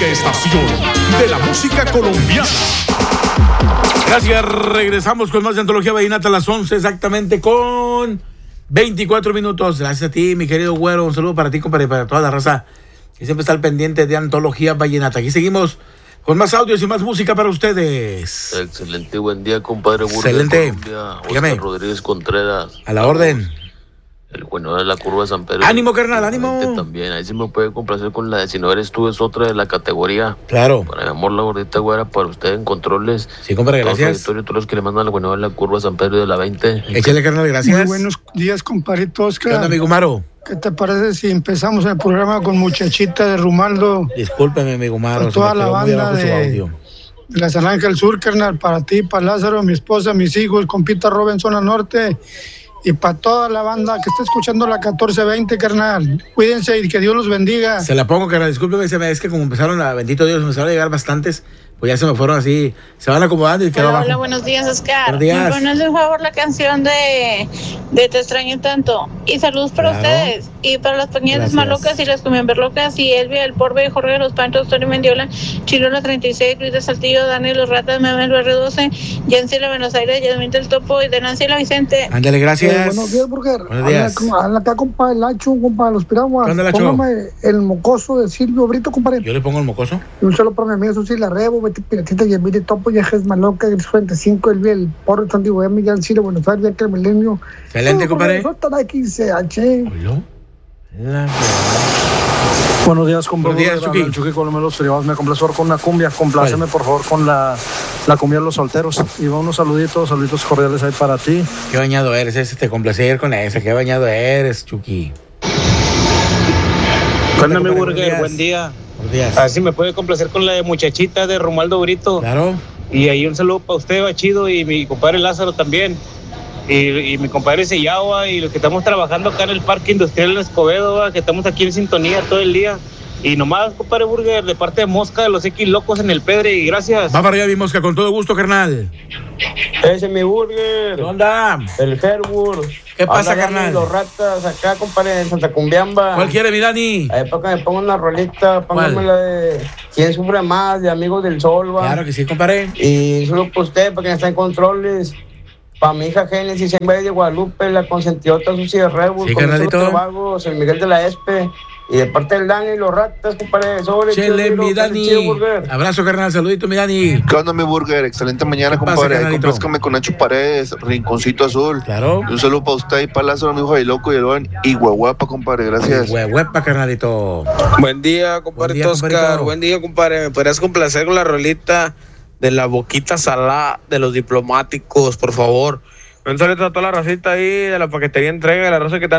única estación de la música colombiana. Gracias, regresamos con más de Antología Vallenata a las 11 exactamente con 24 minutos. Gracias a ti, mi querido güero. Un saludo para ti, compadre, para toda la raza que siempre está al pendiente de Antología Vallenata. Aquí seguimos con más audios y más música para ustedes. Excelente, buen día, compadre. Excelente. Dígame. Rodríguez Contreras. A la orden. El bueno de la curva de San Pedro. Ánimo, carnal, ánimo. También, ahí sí me puede complacer con la de Si no eres tú, es otra de la categoría. Claro. Para mi amor, la gordita güera, para usted en controles. Sí, compadre, gracias. Todos los que le mandan la bueno de la curva de San Pedro de la 20. Échale, carnal, gracias. Muy buenos días, compadrito Oscar. ¿Qué onda, amigo Maro? ¿Qué te parece si empezamos el programa con Muchachita de Rumaldo? Discúlpeme, amigo Maro. Con toda la banda de la San Ángel Sur, carnal, para ti, para Lázaro, mi esposa, mis hijos, compita Robin, zona norte. Y para toda la banda que está escuchando la 1420, carnal. Cuídense y que Dios los bendiga. Se la pongo, carnal. Discúlpeme, es que como empezaron, bendito Dios, empezaron a llegar bastantes, pues ya se me fueron así, se van acomodando y quedó abajo. Hola, buenos días, Oscar. Buenos días. ¿Me pones de favor la canción de Te extraño tanto? Y saludos para ustedes. Y para las pequeñas malocas y las cumbiamberlocas y Elvia, el Porbe, Jorge de los Pantos, Tony Mendiola, Chilola 36, Luis de Saltillo, Dani Los Ratas, Memel BR12, Yancy La Buenos Aires, Yasmin del Topo y de Nancy La Vicente. Ándale, gracias. Buenos días, Burger. Buenos días. Habla acá, compa, el Lacho, compa, los piraguas. ¿Dónde, Lacho? Póngame el mocoso de Silvio Brito, compadre. ¿Yo le pongo el mocoso? Y un solo para mi amigo Susi La Rebo, Betty Piratita, Yasmin de Topo, Yajes Maloca, Gris 45, Elvia, el Porro, Santi Bohemia, Yancy La Buenos Aires, Yaque el Milenio. Excelente, compadre. Buenos días, compadre. Buenos días, Chucky. Chucky Colomelos Friados. Me complace con una cumbia. Compláceme, por favor, con la cumbia de los solteros. Y unos saluditos cordiales ahí para ti. Qué bañado eres, ese te complace ir con esa. Qué bañado eres, Chucky. Cuéntame, Burger, buen día. Buenos días. A ver si me puede complacer con la de Muchachita de Romualdo Brito. Claro. Y ahí un saludo para usted, Bachido, y mi compadre Lázaro también. Y mi compadre Sellagua y los que estamos trabajando acá en el Parque Industrial en Escobedo, que estamos aquí en sintonía todo el día. Y nomás, compadre Burger, de parte de Mosca, de los X Locos en el Pedre, y gracias. Va para allá, mi Mosca, con todo gusto, carnal. Ese es mi Burger. ¿Qué onda? El Herbur. ¿Qué pasa, carnal? Los Ratas, acá, compadre, en Santa Cumbiamba. ¿Cuál quiere, mi Dani? Ahí para que me ponga una rolita, póngame la de ¿Quién sufre más? De Amigos del Sol, va. Claro que sí, compadre. Y solo para usted, para que está en controles. Para mi hija Génesis, en vez de Guadalupe, la consentiota Susi de Rebus, sí, con carnalito. Vagos, el Miguel de la Espe, y de parte del Dani y los Ratas, compadre, sobre. Chele, mi Dani. Abrazo, carnal, saludito, mi Dani. ¿Qué onda, mi Burger? Excelente mañana, compadre. Complázcame con Nacho Paredes, Rinconcito Azul. Claro. Un saludo para usted y para Lázaro, mi hijo de loco y el buen y Huehuepa, compadre, gracias. Huehuepa, carnalito. Buen día, compadre Oscar. Buen día, compadre. ¿Me podrías complacer con la rolita de la boquita salada de los diplomáticos, por favor? Un saludo a toda la racita ahí de la paquetería entrega, de la raza que